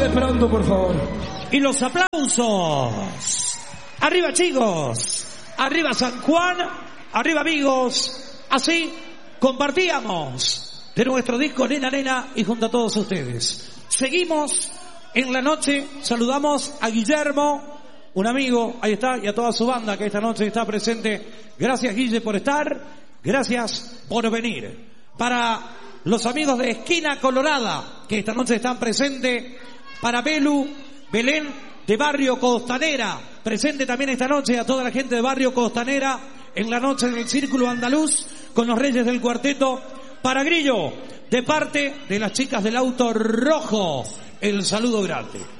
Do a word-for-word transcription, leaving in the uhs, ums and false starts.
esperando, por favor. Y los aplausos. Arriba, chicos. Arriba San Juan. Arriba, amigos. Así compartíamos de nuestro disco Nena Nena y junto a todos ustedes. Seguimos en la noche. Saludamos a Guillermo, un amigo, ahí está, y a toda su banda que esta noche está presente. Gracias, Guille, por estar. Gracias por venir. Para los amigos de Esquina Colorada, que esta noche están presentes. Para Belu, Belén, de Barrio Costanera, presente también esta noche. A toda la gente de Barrio Costanera, en la noche del Círculo Andaluz, con los Reyes del Cuarteto. Para Grillo, de parte de las chicas del Auto Rojo, el saludo grande.